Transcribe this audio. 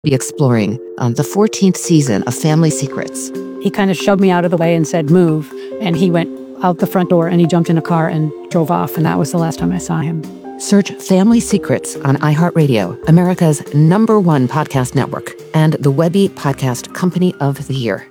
be exploring the 14th season of Family Secrets. He kind of shoved me out of the way and said, move. And he went out the front door and he jumped in a car and drove off. And that was the last time I saw him. Search Family Secrets on iHeartRadio, America's #1 podcast network, and the Webby Podcast Company of the Year.